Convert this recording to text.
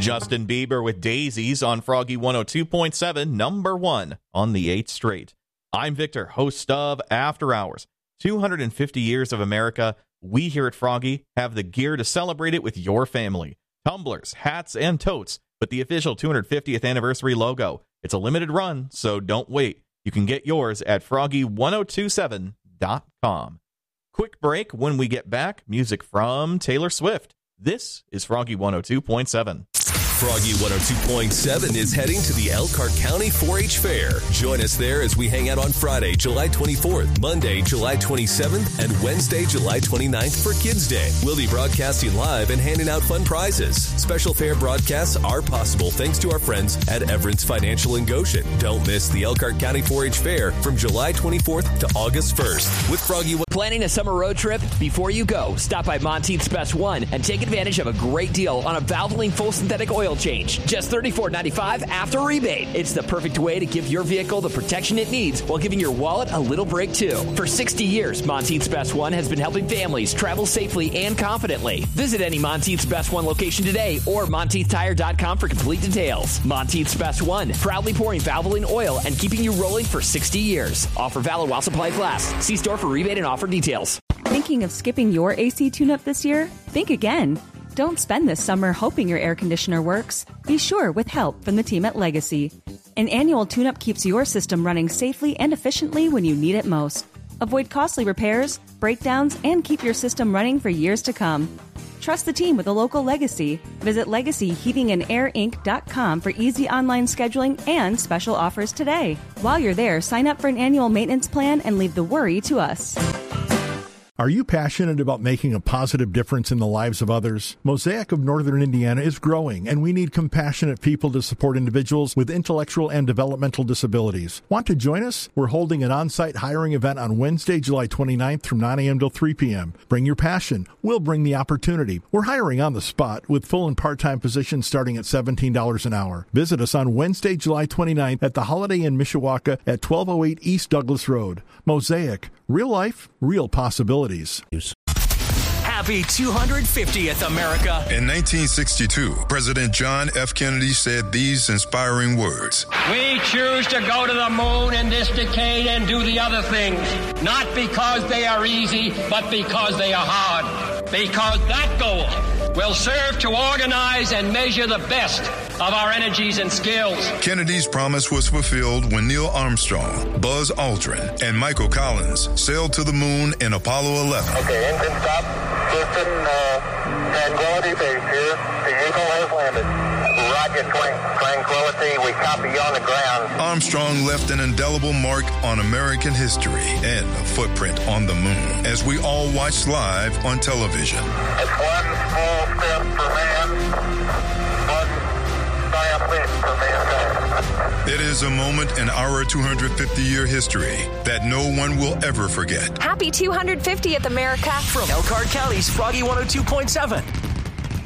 Justin Bieber with Daisies on Froggy 102.7, number 1 on the 8th straight. I'm Victor, host of After Hours. 250 years of America. We here at Froggy have the gear to celebrate it with your family. Tumblers, hats, and totes with the official 250th anniversary logo. It's a limited run, so don't wait. You can get yours at froggy1027.com. Quick break. When we get back, music from Taylor Swift. This is Froggy 102.7. Froggy 102.7 is heading to the Elkhart County 4-H Fair. Join us there as we hang out on Friday, July 24th, Monday, July 27th, and Wednesday, July 29th for Kids Day. We'll be broadcasting live and handing out fun prizes. Special fair broadcasts are possible thanks to our friends at Everence Financial in Goshen. Don't miss the Elkhart County 4-H Fair from July 24th to August 1st with Froggy. Planning a summer road trip? Before you go, stop by Monteith's Best One and take advantage of a great deal on a Valvoline full synthetic oil change. Just $34.95 after rebate. It's the perfect way to give your vehicle the protection it needs while giving your wallet a little break too. For 60 years, Monteith's Best One has been helping families travel safely and confidently. Visit any Monteith's Best One location today or MonteithTire.com for complete details. Monteith's Best One, proudly pouring Valvoline oil and keeping you rolling for 60 years. Offer valid while supplies last. See store for rebate and offer details. Thinking of skipping your AC tune-up this year? Think again. Don't spend this summer hoping your air conditioner works. Be sure with help from the team at Legacy. An annual tune-up keeps your system running safely and efficiently when you need it most. Avoid costly repairs, breakdowns, and keep your system running for years to come. Trust the team with a local Legacy. Visit LegacyHeatingandAirInc.com for easy online scheduling and special offers today. While you're there, sign up for an annual maintenance plan and leave the worry to us. Are you passionate about making a positive difference in the lives of others? Mosaic of Northern Indiana is growing, and we need compassionate people to support individuals with intellectual and developmental disabilities. Want to join us? We're holding an on-site hiring event on Wednesday, July 29th from 9 a.m. till 3 p.m. Bring your passion. We'll bring the opportunity. We're hiring on the spot with full and part-time positions starting at $17 an hour. Visit us on Wednesday, July 29th at the Holiday Inn Mishawaka at 1208 East Douglas Road. Mosaic. Real life, real possibilities. Happy 250th, America. In 1962, President John F. Kennedy said these inspiring words. We choose to go to the moon in this decade and do the other things, not because they are easy, but because they are hard. Because that goal will serve to organize and measure the best of our energies and skills. Kennedy's promise was fulfilled when Neil Armstrong, Buzz Aldrin, and Michael Collins sailed to the moon in Apollo 11. Okay, engine stop. Houston, Tranquility Base here. The Eagle has landed. Roger, Tranquility. We copy you on the ground. Armstrong left an indelible mark on American history and a footprint on the moon, as we all watched live on television. It's one small step for man, one giant leap for mankind. It is a moment in our 250-year history that no one will ever forget. Happy 250th, America. From Elkhart County's Froggy 102.7.